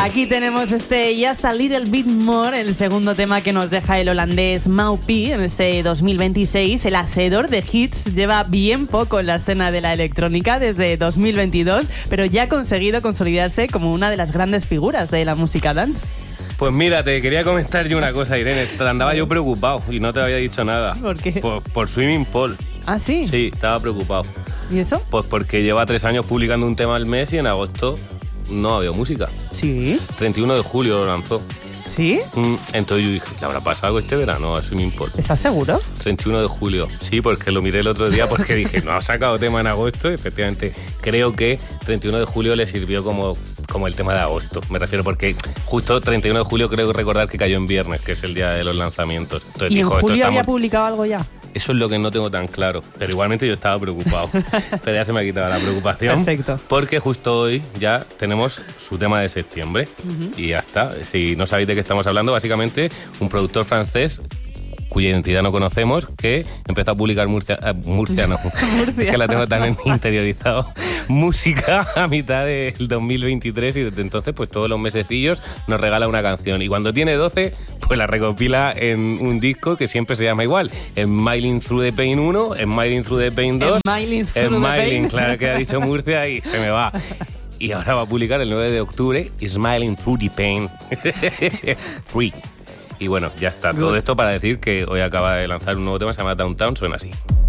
Aquí tenemos Just a Little Bit More, el segundo tema que nos deja el holandés Maupi en este 2026. El hacedor de hits lleva bien poco en la escena de la electrónica desde 2022, pero ya ha conseguido consolidarse como una de las grandes figuras de la música dance. Pues mira, te quería comentar yo una cosa, Irene. Andaba yo preocupado y no te había dicho nada. ¿Por qué? Por Swimming Paul. ¿Ah, sí? Sí, estaba preocupado. ¿Y eso? Pues porque lleva 3 años publicando un tema al mes y en agosto no ha habido música. Sí. 31 de julio lo lanzó. ¿Sí? Entonces yo dije, ¿le habrá pasado algo este verano a Swimming Paul? ¿Estás seguro? 31 de julio. Sí, porque lo miré el otro día porque dije, no ha sacado tema en agosto. Y efectivamente, creo que 31 de julio le sirvió como el tema de agosto. Me refiero porque justo 31 de julio creo que recordar que cayó en viernes, que es el día de los lanzamientos. Entonces, ¿Y dijo, en julio había publicado algo ya? Eso es lo que no tengo tan claro, pero igualmente yo estaba preocupado. Pero ya se me ha quitado la preocupación. Perfecto. Porque justo hoy ya tenemos su tema de septiembre. Y ya está. Si no sabéis de qué estamos hablando, básicamente un productor francés cuya identidad no conocemos, que empezó a publicar Murcia, que la tengo tan interiorizado, música a mitad del 2023 y desde entonces pues todos los mesecillos nos regala una canción y cuando tiene 12 pues la recopila en un disco que siempre se llama igual, Smiling Through the Pain 1, Smiling Through the Pain 2, Smiling, claro que ha dicho Murcia y se me va. Y ahora va a publicar el 9 de octubre Smiling Through the Pain 3. Y bueno, ya está. Todo esto para decir que hoy acaba de lanzar un nuevo tema, se llama Downtown, suena así.